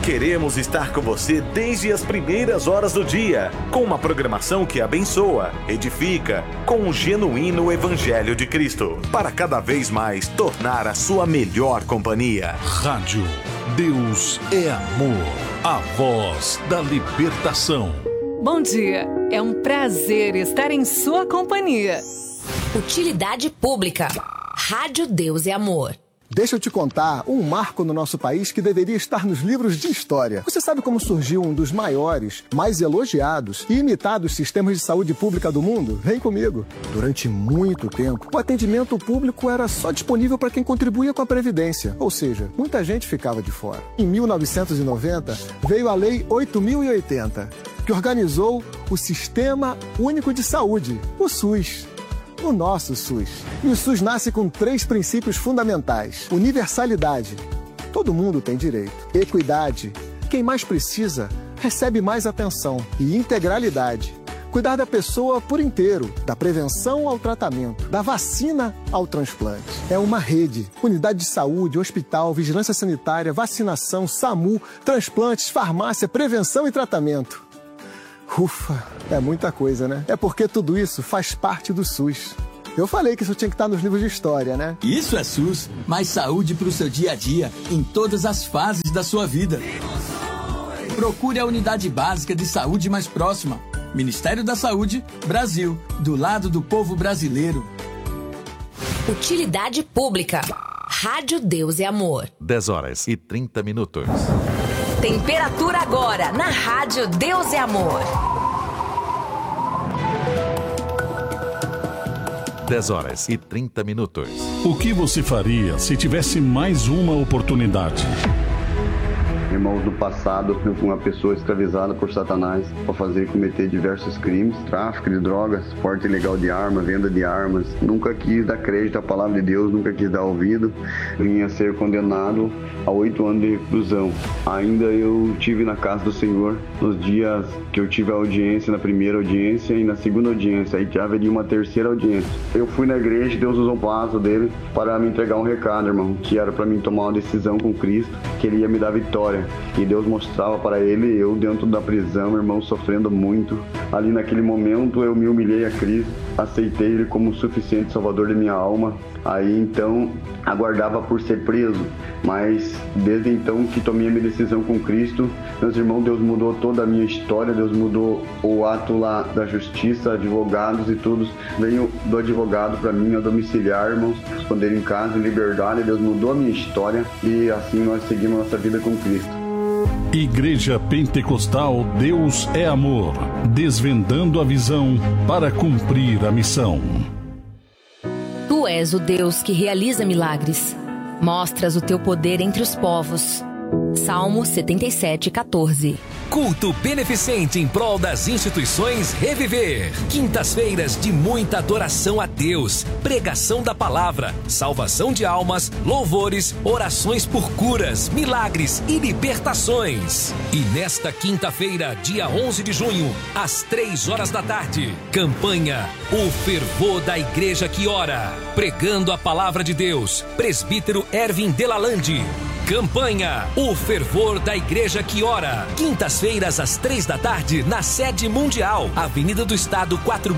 Queremos estar com você desde as primeiras horas do dia, com uma programação que abençoa, edifica, com um genuíno Evangelho de Cristo, para cada vez mais tornar a sua melhor companhia. Rádio Deus é Amor, a voz da libertação. Bom dia, é um prazer estar em sua companhia. Utilidade pública. Rádio Deus é Amor. Deixa eu te contar um marco no nosso país que deveria estar nos livros de história. Você sabe como surgiu um dos maiores, mais elogiados e imitados sistemas de saúde pública do mundo? Vem comigo. Durante muito tempo, o atendimento público era só disponível para quem contribuía com a Previdência. Ou seja, muita gente ficava de fora. Em 1990, veio a Lei 8.080, que organizou o Sistema Único de Saúde, o SUS. O nosso SUS. E o SUS nasce com 3 princípios fundamentais. Universalidade. Todo mundo tem direito. Equidade. Quem mais precisa, recebe mais atenção. E integralidade. Cuidar da pessoa por inteiro, da prevenção ao tratamento, da vacina ao transplante. É uma rede. Unidade de saúde, hospital, vigilância sanitária, vacinação, SAMU, transplantes, farmácia, prevenção e tratamento. Ufa, é muita coisa, né? É porque tudo isso faz parte do SUS. Eu falei que isso tinha que estar nos livros de história, né? Isso é SUS, mais saúde para o seu dia a dia, em todas as fases da sua vida. Procure a unidade básica de saúde mais próxima. Ministério da Saúde, Brasil, do lado do povo brasileiro. Utilidade pública. Rádio Deus é Amor. 10h30. Temperatura agora na Rádio Deus é Amor. 10h30. O que você faria se tivesse mais uma oportunidade? Irmãos, do passado, eu fui uma pessoa escravizada por Satanás para fazer e cometer diversos crimes, tráfico de drogas, porte ilegal de arma, venda de armas. Nunca quis dar crédito à palavra de Deus, nunca quis dar ouvido. Vinha a ser condenado a 8 anos de reclusão. Ainda eu tive na casa do Senhor nos dias que eu tive a audiência, na primeira audiência e na segunda audiência. Aí já haveria uma terceira audiência. Eu fui na igreja, Deus usou o vaso dele para me entregar um recado, irmão, que era para mim tomar uma decisão com Cristo, que ele ia me dar vitória. E Deus mostrava para ele, eu dentro da prisão, irmão, sofrendo muito. Ali naquele momento eu me humilhei a Cristo, aceitei ele como o suficiente salvador de minha alma. Aí então aguardava por ser preso, mas desde então que tomei a minha decisão com Cristo, meus irmãos, Deus mudou toda a minha história, Deus mudou o ato lá da justiça, advogados e tudo. Veio do advogado para mim, a domiciliar, irmãos, responder em casa, em liberdade. Deus mudou a minha história e assim nós seguimos nossa vida com Cristo. Igreja Pentecostal Deus é Amor, desvendando a visão para cumprir a missão. Tu és o Deus que realiza milagres. Mostras o teu poder entre os povos. Salmo 77:14. Culto beneficente em prol das instituições Reviver. Quintas-feiras de muita adoração a Deus, pregação da palavra, salvação de almas, louvores, orações por curas, milagres e libertações. E nesta quinta-feira, dia 11 de junho, às 3h da tarde, campanha O Fervor da Igreja que Ora. Pregando a palavra de Deus, presbítero Ervin Delalande. Campanha O Fervor da Igreja que Ora. Quintas-feiras às 3 da tarde, na sede mundial, Avenida do Estado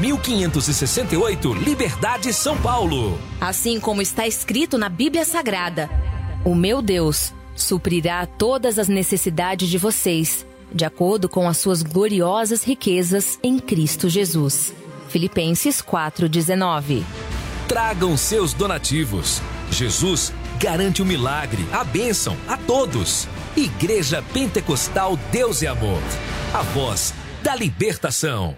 4568, Liberdade, São Paulo. Assim como está escrito na Bíblia Sagrada, o meu Deus suprirá todas as necessidades de vocês, de acordo com as suas gloriosas riquezas em Cristo Jesus. Filipenses 4:19. Tragam seus donativos. Jesus garante o milagre, a bênção a todos. Igreja Pentecostal Deus é Amor, a voz da libertação.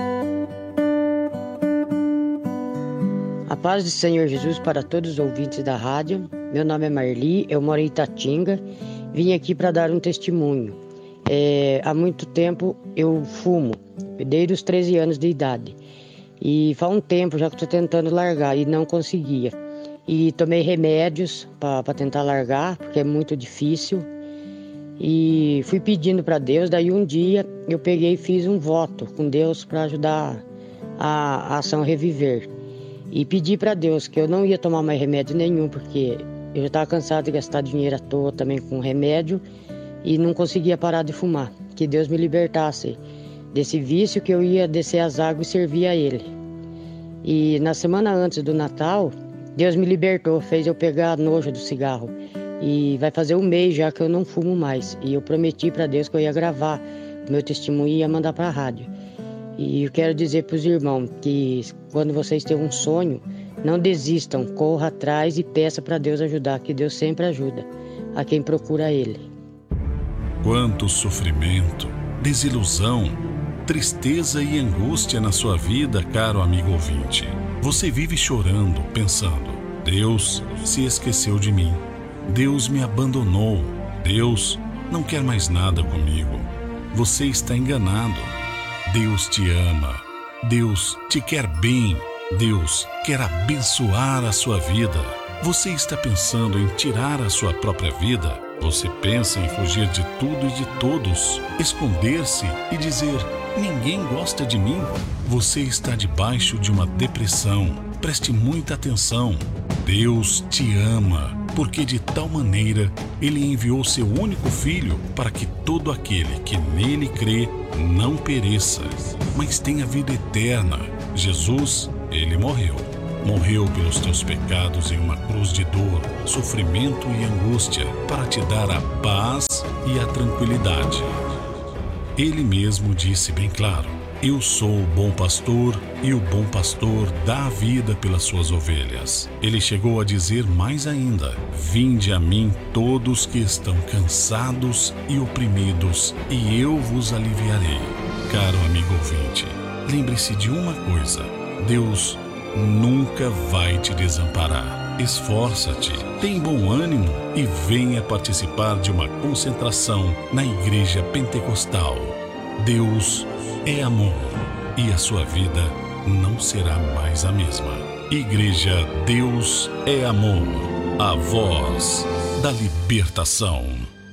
A paz do Senhor Jesus para todos os ouvintes da rádio. Meu nome é Marli, eu moro em Itatinga. Vim aqui para dar um testemunho. Há muito tempo eu fumo, desde os 13 anos de idade. E faz um tempo já que estou tentando largar e não conseguia. E tomei remédios para tentar largar, porque é muito difícil. E fui pedindo para Deus, daí um dia eu peguei e fiz um voto com Deus para ajudar a ação Reviver. E pedi para Deus que eu não ia tomar mais remédio nenhum, porque eu já estava cansado de gastar dinheiro à toa também com remédio. e não conseguia parar de fumar. Que Deus me libertasse desse vício, que eu ia descer as águas e servir a Ele. E na semana antes do Natal, Deus me libertou, fez eu pegar nojo do cigarro. E vai fazer um mês já que eu não fumo mais. E eu prometi para Deus que eu ia gravar o meu testemunho e ia mandar para a rádio. E eu quero dizer para os irmãos que quando vocês têm um sonho, não desistam, corra atrás e peça para Deus ajudar, que Deus sempre ajuda a quem procura Ele. Quanto sofrimento, desilusão, tristeza e angústia na sua vida, caro amigo ouvinte. Você vive chorando, pensando: Deus se esqueceu de mim. Deus me abandonou. Deus não quer mais nada comigo. Você está enganado. Deus te ama. Deus te quer bem. Deus quer abençoar a sua vida. Você está pensando em tirar a sua própria vida? Você pensa em fugir de tudo e de todos, esconder-se e dizer: ninguém gosta de mim? Você está debaixo de uma depressão. Preste muita atenção. Deus te ama, porque de tal maneira Ele enviou seu único Filho para que todo aquele que nele crê não pereça, mas tenha vida eterna. Jesus, Ele morreu. Morreu pelos teus pecados em uma cruz de dor, sofrimento e angústia, para te dar a paz e a tranquilidade. Ele mesmo disse bem claro: eu sou o bom pastor e o bom pastor dá a vida pelas suas ovelhas. Ele chegou a dizer mais ainda: vinde a mim todos que estão cansados e oprimidos, e eu vos aliviarei. Caro amigo ouvinte, lembre-se de uma coisa: Deus nunca vai te desamparar. Esforça-te, tem bom ânimo e venha participar de uma concentração na Igreja Pentecostal. Deus é amor e a sua vida não será mais a mesma. Igreja Deus é Amor, a voz da libertação.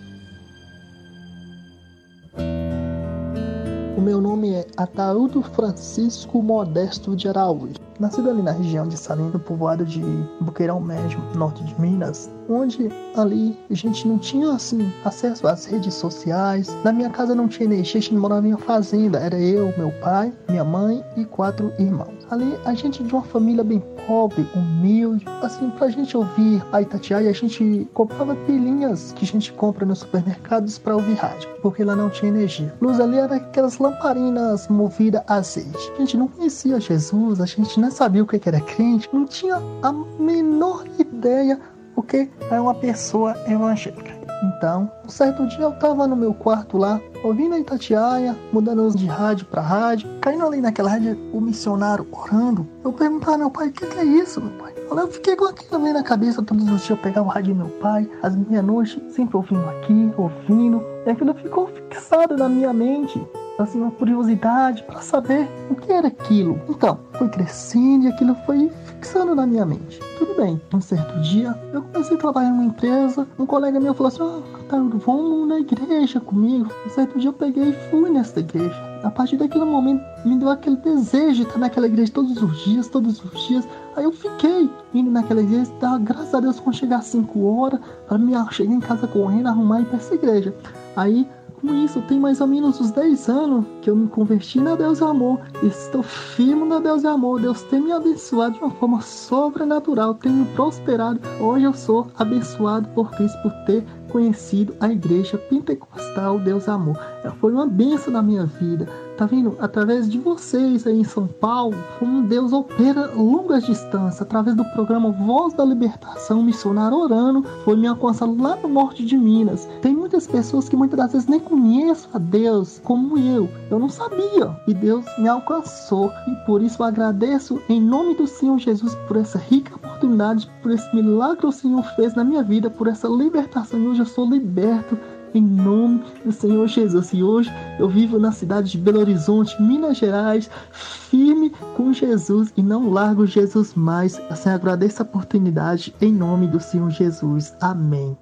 O meu nome é Ataúdo Francisco Modesto de Araújo. Nascido ali na região de Salim, no povoado de Boqueirão Médio, norte de Minas, onde ali a gente não tinha assim acesso às redes sociais. Na minha casa não tinha energia, a gente morava em uma fazenda. Era eu, meu pai, minha mãe e 4 irmãos. Ali a gente de uma família bem pobre, humilde. Assim, pra gente ouvir a Itatiaia, a gente comprava pilinhas que a gente compra nos supermercados pra ouvir rádio, porque lá não tinha energia. Luz ali era aquelas lamparinas movidas a azeite. A gente não conhecia Jesus, a gente não sabia o que era crente, não tinha a menor ideia o que é uma pessoa evangélica. Então, um certo dia eu tava no meu quarto lá, ouvindo a Itatiaia, mudando de rádio pra rádio, caindo ali naquela rádio, o missionário orando. Eu perguntava ao meu pai: o que é isso, meu pai? Eu fiquei com aquilo ali na cabeça todos os dias. Eu pegava o rádio do meu pai, às meia-noite, sempre ouvindo aqui, ouvindo, e aquilo ficou fixado na minha mente. Assim, uma curiosidade para saber o que era aquilo. Então, foi crescendo e aquilo foi fixando na minha mente. Tudo bem, um certo dia eu comecei a trabalhar numa empresa. Um colega meu falou assim: vamos na igreja comigo. Um certo dia eu peguei e fui nessa igreja. A partir daquele momento me deu aquele desejo de estar naquela igreja todos os dias. Aí eu fiquei indo naquela igreja, graças a Deus, quando chegar às 5 horas, para mim chegar em casa correndo, arrumar e ir para essa igreja. Aí, com isso, tem mais ou menos uns 10 anos que eu me converti na Deus é Amor. Estou firme na Deus é Amor. Deus tem me abençoado de uma forma sobrenatural, tem me prosperado. Hoje eu sou abençoado por Cristo, por ter conhecido a Igreja Pentecostal Deus é Amor. Ela foi uma bênção na minha vida. Tá vendo? Através de vocês aí em São Paulo, como Deus opera longas distâncias, através do programa Voz da Libertação, missionário orando, foi me alcançado lá no norte de Minas. Tem muitas pessoas que muitas das vezes nem conhecem a Deus, como eu não sabia, e Deus me alcançou, e por isso eu agradeço em nome do Senhor Jesus por essa rica oportunidade, por esse milagre que o Senhor fez na minha vida, por essa libertação, e hoje eu sou liberto em nome do Senhor Jesus. E hoje eu vivo na cidade de Belo Horizonte, Minas Gerais, firme com Jesus e não largo Jesus mais. Assim, agradeço a oportunidade em nome do Senhor Jesus. Amém.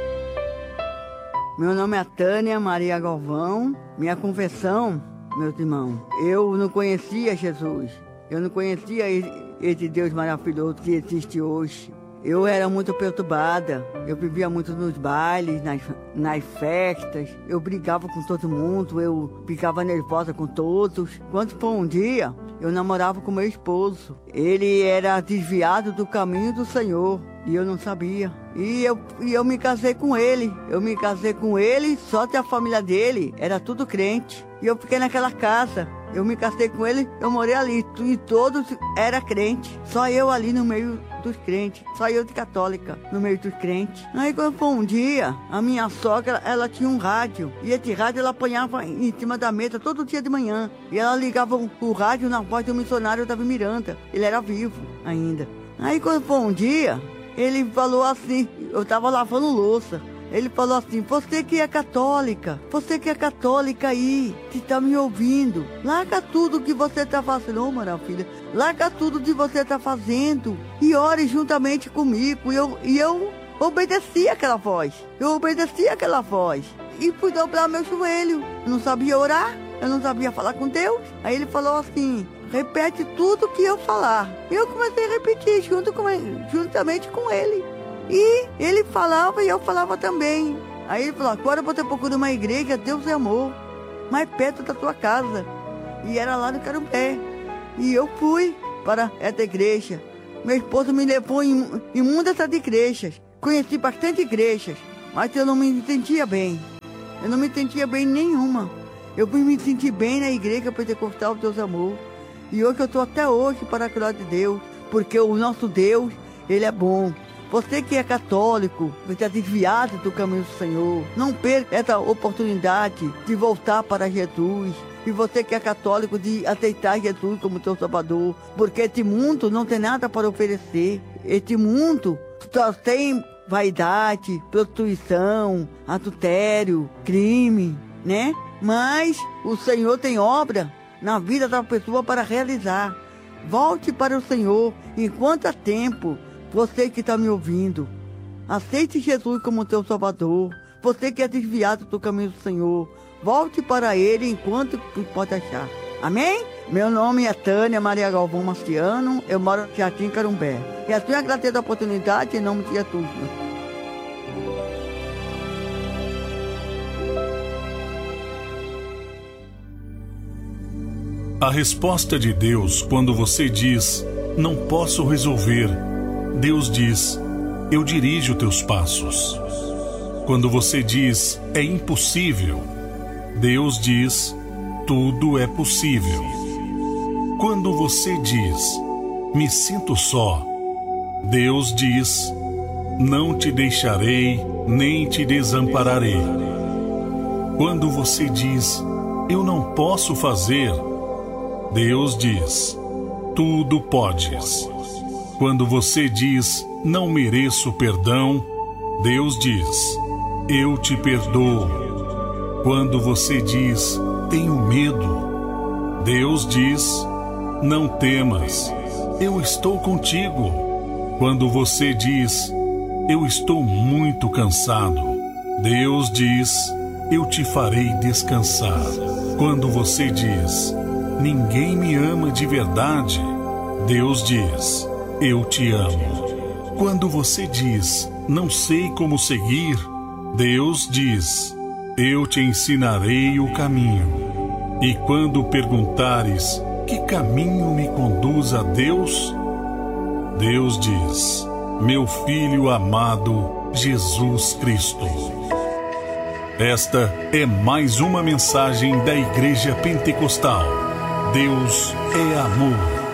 Meu nome é Tânia Maria Galvão. Minha confissão, meus irmãos, eu não conhecia Jesus. Eu não conhecia esse Deus maravilhoso que existe hoje. Eu era muito perturbada, eu vivia muito nos bailes, nas festas, eu brigava com todo mundo, eu ficava nervosa com todos. Quando foi um dia, eu namorava com meu esposo. Ele era desviado do caminho do Senhor e eu não sabia. E eu me casei com ele. Eu me casei com ele, só que a família dele era tudo crente. E eu fiquei naquela casa. Eu me casei com ele, eu morei ali. E todos eram crentes. Só eu ali no meio dos crentes. Só eu de católica no meio dos crentes. Aí quando foi um dia, a minha sogra, ela tinha um rádio. E esse rádio ela apanhava em cima da mesa todo dia de manhã. E ela ligava o rádio na voz do missionário Davi Miranda. Ele era vivo ainda. Aí quando foi um dia, ele falou assim, eu estava lavando louça. Ele falou assim, você que é católica aí, que está me ouvindo, larga tudo que você está fazendo, ô minha filha, larga tudo que você está fazendo e ore juntamente comigo. E eu obedeci aquela voz, e fui dobrar meu joelho. Eu não sabia orar, eu não sabia falar com Deus. Aí ele falou assim, repete tudo que eu falar. Eu comecei a repetir juntamente com ele. E ele falava e eu falava também. Aí ele falou, agora você procura uma igreja, Deus é amor, mais perto da tua casa. E era lá no Carumbé. E eu fui para essa igreja. Meu esposo me levou em muitas igrejas. Conheci bastante igrejas, mas eu não me sentia bem. Eu não me sentia bem nenhuma. Eu fui me sentir bem na igreja pentecostal Deus é amor. E hoje eu estou até hoje para a glória de Deus, porque o nosso Deus, Ele é bom. Você que é católico, você está desviado do caminho do Senhor, não perca essa oportunidade de voltar para Jesus. E você que é católico, de aceitar Jesus como teu Salvador, porque este mundo não tem nada para oferecer. Este mundo só tem vaidade, prostituição, adultério, crime, né? Mas o Senhor tem obra na vida da pessoa para realizar. Volte para o Senhor enquanto há tempo. Você que está me ouvindo, aceite Jesus como teu Salvador. Você que é desviado do caminho do Senhor, volte para Ele enquanto pode achar. Amém? Meu nome é Tânia Maria Galvão Marciano, eu moro no Jardim Carumbé. E assim eu agradeço a oportunidade em nome de Jesus. A resposta de Deus quando você diz, não posso resolver, Deus diz, eu dirijo teus passos. Quando você diz, é impossível, Deus diz, tudo é possível. Quando você diz, me sinto só, Deus diz, não te deixarei, nem te desampararei. Quando você diz, eu não posso fazer, Deus diz, tudo podes. Quando você diz, não mereço perdão, Deus diz, eu te perdoo. Quando você diz, tenho medo, Deus diz, não temas, eu estou contigo. Quando você diz, eu estou muito cansado, Deus diz, eu te farei descansar. Quando você diz, ninguém me ama de verdade, Deus diz, eu te amo. Quando você diz, não sei como seguir, Deus diz, eu te ensinarei o caminho. E quando perguntares, que caminho me conduz a Deus? Deus diz, meu Filho amado, Jesus Cristo. Esta é mais uma mensagem da Igreja Pentecostal. Deus é amor.